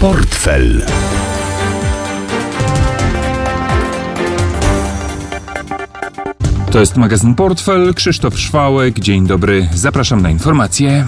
Portfel. To jest magazyn Portfel. Krzysztof Szwałek. Dzień dobry. Zapraszam na informacje.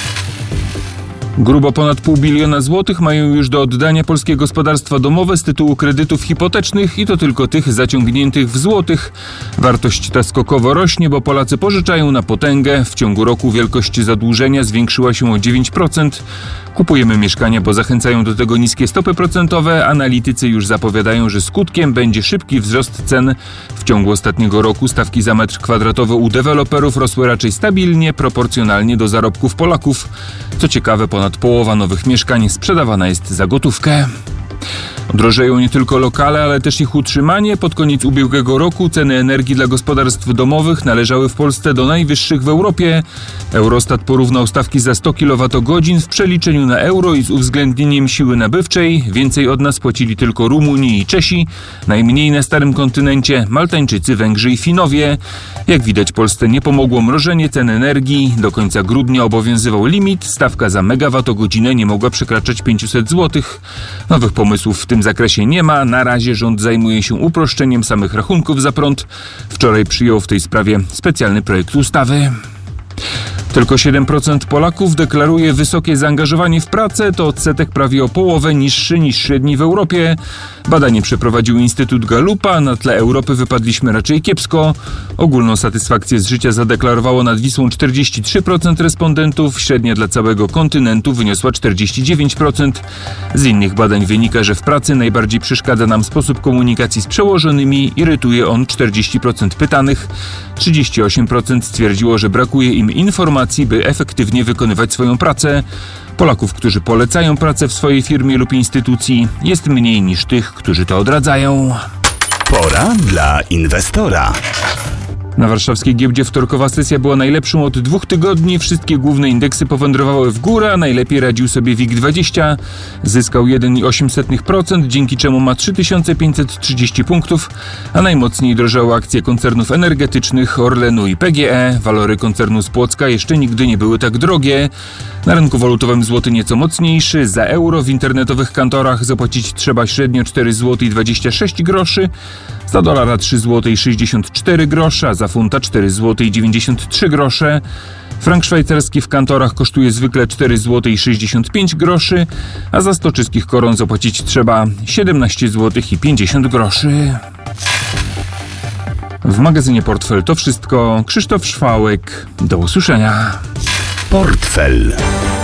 Grubo ponad $500 miliona mają już do oddania polskie gospodarstwa domowe z tytułu kredytów hipotecznych i to tylko tych zaciągniętych w złotych. Wartość ta skokowo rośnie, bo Polacy pożyczają na potęgę. W ciągu roku wielkość zadłużenia zwiększyła się o 9%. Kupujemy mieszkania, bo zachęcają do tego niskie stopy procentowe. Analitycy już zapowiadają, że skutkiem będzie szybki wzrost cen. W ciągu ostatniego roku stawki za metr kwadratowy u deweloperów rosły raczej stabilnie, proporcjonalnie do zarobków Polaków. Co ciekawe, ponad połowa nowych mieszkań sprzedawana jest za gotówkę. Drożeją nie tylko lokale, ale też ich utrzymanie. Pod koniec ubiegłego roku ceny energii dla gospodarstw domowych należały w Polsce do najwyższych w Europie. Eurostat porównał stawki za 100 kWh w przeliczeniu na euro i z uwzględnieniem siły nabywczej. Więcej od nas płacili tylko Rumuni i Czesi, najmniej na starym kontynencie Maltańczycy, Węgrzy i Finowie. Jak widać, Polsce nie pomogło mrożenie cen energii. Do końca grudnia obowiązywał limit. Stawka za megawattogodzinę nie mogła przekraczać 500 zł. Nowych pomysłów w tym zakresie nie ma. Na razie rząd zajmuje się uproszczeniem samych rachunków za prąd. Wczoraj przyjął w tej sprawie specjalny projekt ustawy. Tylko 7% Polaków deklaruje wysokie zaangażowanie w pracę, to odsetek prawie o połowę niższy niż średni w Europie. Badanie przeprowadził Instytut Gallupa, na tle Europy wypadliśmy raczej kiepsko. Ogólną satysfakcję z życia zadeklarowało nad Wisłą 43% respondentów, średnia dla całego kontynentu wyniosła 49%. Z innych badań wynika, że w pracy najbardziej przeszkadza nam sposób komunikacji z przełożonymi, irytuje on 40% pytanych. 38% stwierdziło, że brakuje im informacji, by efektywnie wykonywać swoją pracę. Polaków, którzy polecają pracę w swojej firmie lub instytucji, jest mniej niż tych, którzy to odradzają. Pora dla inwestora. Na warszawskiej giełdzie wtorkowa sesja była najlepszą od 2 tygodni. Wszystkie główne indeksy powędrowały w górę, a najlepiej radził sobie WIG20. Zyskał 1,8%, dzięki czemu ma 3530 punktów, a najmocniej drożały akcje koncernów energetycznych Orlenu i PGE. Walory koncernu z Płocka jeszcze nigdy nie były tak drogie. Na rynku walutowym złoty nieco mocniejszy. Za euro w internetowych kantorach zapłacić trzeba średnio 4,26 zł, za dolara 3,64 zł, a za funta 4,93 zł. Frank szwajcarski w kantorach kosztuje zwykle 4,65 zł, a za 100 czeskich koron zapłacić trzeba 17,50 zł. W magazynie Portfel to wszystko. Krzysztof Szwałek. Do usłyszenia. Portfel.